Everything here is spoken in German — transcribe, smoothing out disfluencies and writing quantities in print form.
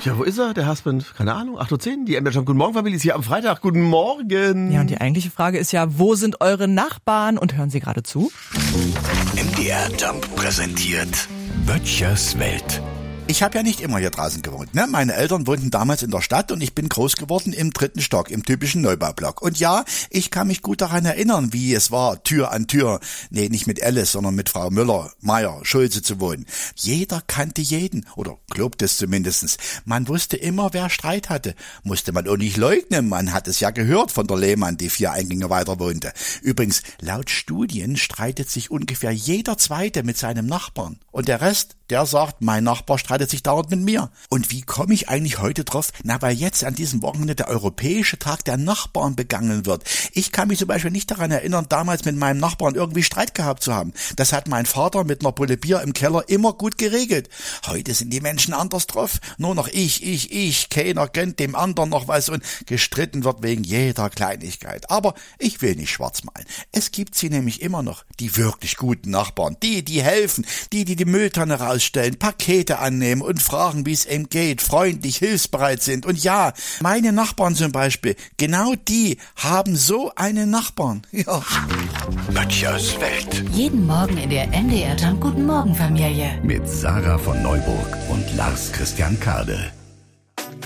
Ja, wo ist er, der Husband? Keine Ahnung, 8:10 Uhr. Die MDR Jump Guten Morgen Familie ist hier am Freitag. Guten Morgen. Ja, und die eigentliche Frage ist ja, wo sind eure Nachbarn? Und hören Sie gerade zu? MDR Jump präsentiert Böttchers Welt. Ich habe ja nicht immer hier draußen gewohnt, ne? Meine Eltern wohnten damals in der Stadt und ich bin groß geworden im 3. Stock, im typischen Neubaublock. Und ja, ich kann mich gut daran erinnern, wie es war, Tür an Tür, nee, nicht mit Alice, sondern mit Frau Müller, Meier, Schulze zu wohnen. Jeder kannte jeden, oder glaubt es zumindest. Man wusste immer, wer Streit hatte. Musste man auch nicht leugnen, man hat es ja gehört von der Lehmann, die 4 Eingänge weiter wohnte. Übrigens, laut Studien streitet sich ungefähr jeder Zweite mit seinem Nachbarn. Und der Rest, der sagt, mein Nachbar streitet sich dauernd mit mir. Und wie komme ich eigentlich heute drauf? Na, weil jetzt an diesem Wochenende der Europäische Tag der Nachbarn begangen wird. Ich kann mich zum Beispiel nicht daran erinnern, damals mit meinem Nachbarn irgendwie Streit gehabt zu haben. Das hat mein Vater mit einer Pulle Bier im Keller immer gut geregelt. Heute sind die Menschen anders drauf. Nur noch ich. Keiner gönnt dem anderen noch was und gestritten wird wegen jeder Kleinigkeit. Aber ich will nicht schwarz malen. Es gibt sie nämlich immer noch, die wirklich guten Nachbarn. Die helfen, die Mülltonne rausstellen, Pakete annehmen und fragen, wie es ihm geht, freundlich, hilfsbereit sind. Und ja, meine Nachbarn zum Beispiel, genau die haben so einen Nachbarn. Ja. Böttchers Welt. Jeden Morgen in der MDR Jump Guten Morgen Familie. Mit Sarah von Neuburg und Lars Christian Kade.